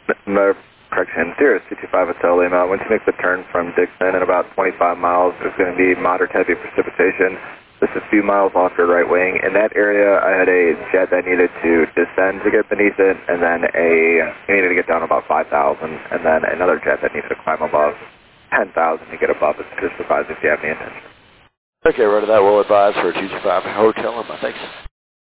No, correction, Sirius 225 Hotel Lima. Once you make the turn from Dixon in about 25 miles, there's going to be moderate heavy precipitation. Just a few miles off your right wing. In that area, I had a jet that needed to descend to get beneath it, and then you needed to get down about 5,000, and then another jet that needed to climb above 10,000 to get above it. Just advise if you have any intention. Okay, right to that. We'll advise for 225 Hotel Lima. Thanks.